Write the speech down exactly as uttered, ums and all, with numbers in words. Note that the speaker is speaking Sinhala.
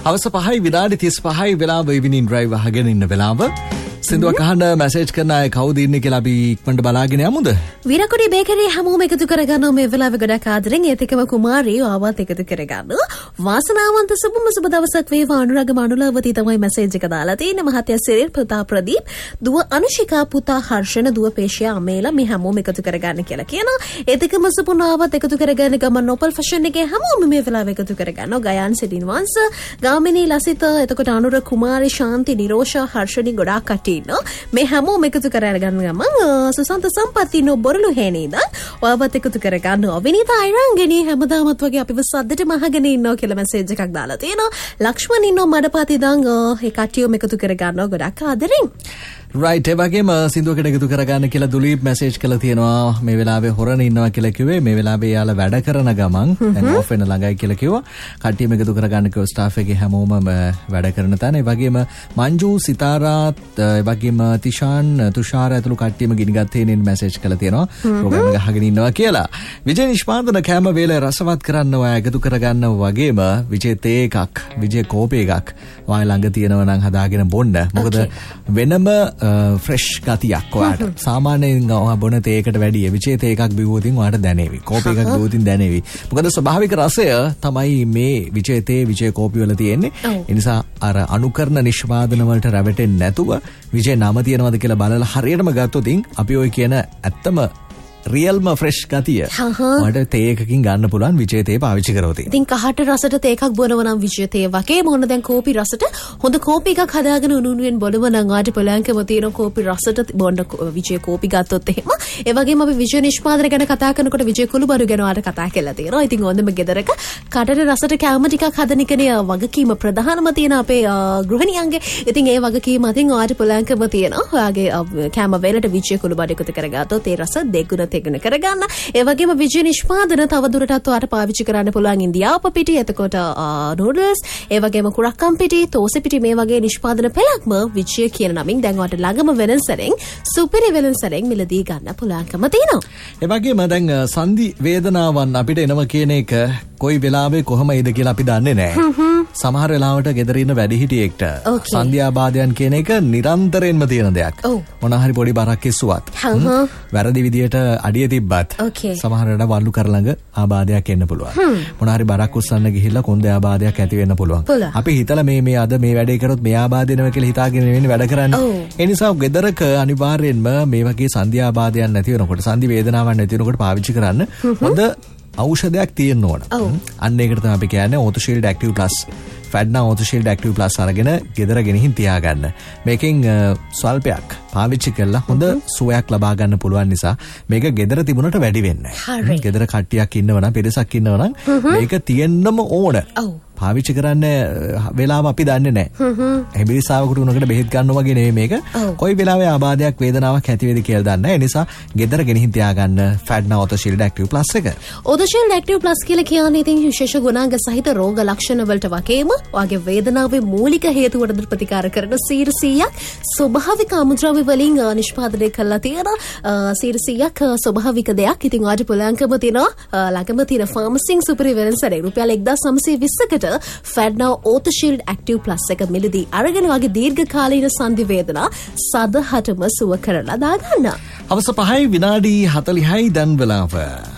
අවස පහයි විනාඩි තිස් පහයි වෙලාව ඉවිනින් ඩ්‍රයිව් අහගෙන ඉන්න වෙලාව. සින්දුවක් අහන්න මැසේජ් කරන අය කවුද ඉන්නේ කියලා අපි ඉක්මනට බලාගෙන යමුද? විරකුඩි බේකරි හැමෝම එකතු කරගන්න මේ වෙලාවේ ගොඩක් ආදරෙන් ඒත් එකම කුමාරී ආවත් එකතු කරගන්න. වාසනාවන්ත සුබම සුබ දවසක් වේවා. අනුරාග මනුලවති තමයි මැසේජ් එක දාලා තියෙන්නේ. මහත්තයා සිරිල් පුතා ප්‍රදීප් දුව අනුෂිකා පුතා හර්ෂණ දුව පේෂියා අමේලා මේ හැමෝම එකතු කරගන්න කියලා කියනවා. ඒත් එකම සුබුනාවත් එකතු කරගන්න ගමන් නොපල් ෆැෂන් එකේ හැමෝම මේ වෙලාවේ එකතු කරගන්නවා. ගයාන් සිටින් වංශ ගාමිනී ලසිත එතකොට අනුර කුමාරි ශාන්ති නිරෝෂා හර්ෂණි ගොඩාක් කටි මේ හැමෝම එකතු කරගන්න ගමන් සුසන්ත සම්පatti නෝ බොරළු හේනේද ඔයවත් එකතු කරගන්න. විනීතා අයිරංගනී හැමදාමත් වගේ අපිව සද්දට මහගෙන ඉන්නවා කියලා මැසේජ් එකක් දාලා තියෙනවා. ලක්ෂ්මන් ඉන්නෝ මඩපාති දංග ඒ කට්ටියම එකතු කරගන්නවා ගොඩක් ආදරෙන්. රයිට් ඒ වගේම සින්දුවකට එකතු කරගන්න කියලා දුලීප් මැසේජ් කළා තියෙනවා. මේ වෙලාවේ හොරණ ඉන්නවා කියලා කිව්වේ. මේ වෙලාවේ යාලා වැඩ කරන ගමන් දැන් ඔෆ් වෙන ළඟයි කියලා කිව්වා. කට්ටියම එකතු කරගන්න කිව්ව ස්ටාෆ් එකේ හැමෝම වැඩ කරන තැන. ඒ වගේම මංජු සිතාරාත් ඒ වගේම තිෂාන් තුෂාර ඇතුළු කට්ටියම ගිනිගත් හේනෙන් මැසේජ් කළා තියෙනවා. ප්‍රෝග්‍රෑම් එක අහගෙන ඉන්නවා කියලා. විජේ නිෂ්පාදන කැම වේල රසවත් කරන්න ඔයා එකතු කරගන්න වගේම විජේ තේ එකක් විජේ කෝපි එකක් ඔයා ළඟ තියෙනවා නම් හදාගෙන බොන්න. මොකද වෙනම ෆ්‍රෙෂ් ගතියක් ඔයාට සාමාන්‍යයෙන් ඔයා බොන තේකට වැඩිය විජේ තේ එකක් බිව්වොත් ඔයාට දැනේවි. කෝපි එකක් බිව්වොත් දැනේවි. මොකද ස්වභාවික රසය තමයි මේ විජේ තේ විජේ කෝපි වල තියෙන්නේ. ඒ නිසා අර අනුකරණ නිෂ්පාදන වලට රැවටෙන්නේ නැතුව විජේ නම තියනවාද කියලා බලලා හරියටම ගත්තොත් අපි ඔය කියන ඇත්තම රියල්ම ෆ්‍රෙෂ් ගතිය වඩ තේ එකකින් ගන්න පුළුවන් විජේ තේ පාවිච්චි කරොත්. ඉතින් කහට රසට තේ එකක් බොනවා නම් විජේ තේ වගේ මොන දැන් කෝපි රසට හොඳ කෝපි එකක් හදාගෙන උණු උණුවෙන් බොනවා නම් ආට පොලංකම තියෙන කෝපි රසට බොන්න විජේ කෝපි ගත්තොත් එහෙම. ඒ වගේම අපි විජේ නිෂ්පාදනය ගැන කතා කරනකොට විජේ කුළුබරු ගැන ආට කතා කරලා තියෙනවා. ඉතින් ඕනෙම ගෙදරක කටට රසට කැම ටිකක් හදන එකනේ වගකීම ප්‍රධානම තියෙන අපේ ගෘහිණියන්ගේ. ඉතින් ඒ වගකීම අතින් ආට පොලංකම තියෙනවා. ඔයාගේ කැම වේලට විජේ කුළුබරු එකතු කරගත්තොත් ඒ රස දෙගුණ තෙගුණ කරගන්න. ඒ වගේම විජේ නිෂ්පාදන තව දුරටත් ඔයාලට පාවිච්චි කරන්න පුළුවන් ඉන්දියාප පිටි එතකොට නූඩල්ස් ඒ වගේම කුරක්කම් පිටි තෝසෙ පිටි මේ වගේ නිෂ්පාදන පෙළක්ම විජේ කියන නමින් දැන් ඔයාලට ළඟම වෙනසෙන් සුපිරි වෙනසෙන් මිලදී ගන්න පුළුවන්කම තියෙනවා. ඒ වගේම දැන් සංදි වේදනාවන් අපිට එනවා කියන එක කොයි වෙලාවෙ කොහමයිද කියලා අපි දන්නේ නැහැ. සමහර වෙලාවට ගෙදර ඉන්න වැඩිහිටියෙක්ට සංධ්‍යාබාධයන් කියන එක නිරන්තරයෙන්ම තියෙන දෙයක්. මොන හරි පොඩි බරක් කිස්සුවත් වැරදි විදියට අඩිය තිබ්බත් සමහර වෙලාවට වල්ලු කර ළඟ ආබාධයක් එන්න පුළුවන්. මොන හරි බරක් උස්සන්න ගිහිල්ලා කොන්දේ ආබාධයක් ඇති වෙන්න පුළුවන්. අපි හිතලා මේ මේ අද මේ වැඩේ කරොත් මේ ආබාධ එනවා කියලා හිතාගෙන ඉන්නේ වැඩ කරන්නේ. ඒ නිසා ගෙදරක අනිවාර්යෙන්ම මේ වගේ සංධ්‍යාබාධයන් නැති වෙනකොට සංධි වේදනාවක් නැති වෙනකොට පාවිච්චි කරන්න හොඳ ඖෂධයක් තියෙන්න ඕන. අන්න ඒකට තමයි අපි කියන්නේ ඕතෝෂීල්ඩ් ඇක්ටිව් ප්ලස්. ෆැඩ්නා ඕතෝෂීල්ඩ් ඇක්ටිව් ප්ලස් අරගෙන ගෙදර ගෙනihin තියාගන්න. මේකෙන් ස්වල්පයක් පාවිච්චි කරලා හොඳ සුවයක් ලබා ගන්න පුළුවන් නිසා මේක ගෙදර තිබුණට වැඩි වෙන්නේ නැහැ. ගෙදර කට්ටියක් ඉන්නවනම් පිරිසක් ඉන්නවනම් මේක තියෙන්නම ඕන. පාවිච්චි කරන්න වෙලාව අපි දන්නේ නැහැ. හැබිරිසාවකට උනකට බෙහෙත් ගන්නවා වගේ නෙමෙයි මේක. කොයි වෙලාවෙ ආබාධයක් වේදනාවක් ඇති වෙයිද කියලා දන්නේ නැහැ. ඒ නිසා ගෙදර ගෙනihin තියාගන්න ෆැඩ්නා ඕතෝෂීල්ඩ් ඇක්ටිව් ප්ලස් එක. ඕතෝෂීල්ඩ් ඇක්ටිව් ප්ලස් කියලා කියන්නේ ඉතින් විශේෂ ගුණාංග සහිත රෝග ලක්ෂණ වලට වගේම ඔයාගේ වේදනාවේ මූලික හේතු වලට ප්‍රතිකාර කරන සීරසියක් ස්වභාවික අමුද්‍රව්‍ය වලින් නිෂ්පාදනය කරලා තියෙන සීරසියක් ස්වභාවික දෙයක්. ඉතින් ඔයාට පුළුවන්කම තියෙනවා ළඟම තියෙන ෆාමසින් සුපිරි වෙනසට රුපියල් එක්දාස් නවසිය විස්සකට ෆැඩ්නා ඕතෝෂීල්ඩ් ඇක්ටිව් ප්ලස් එක මිලදී අරගෙන වගේ දීර්ඝ කාලීන සංධි වේදනා සදහටම සුව කරලා දාගන්න. අවස පහයි විනාඩි හතලිහයි දැන් වෙලාව.